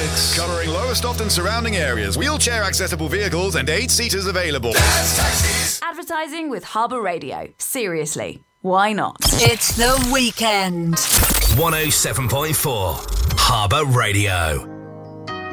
Taxis. Covering Lowestoft and surrounding areas. Wheelchair accessible vehicles and 8-seaters available. Dad's Taxis. Advertising with Harbour Radio. Seriously, why not? It's the weekend. 107.4 Harbour Radio.